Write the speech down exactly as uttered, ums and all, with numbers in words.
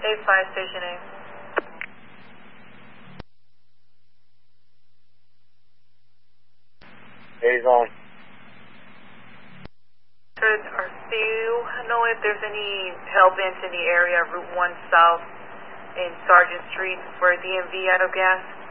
eight five, Station A. Days on. Or do you know if there's any help into the area, Route one South in Sergeant Street for D M V out of gas?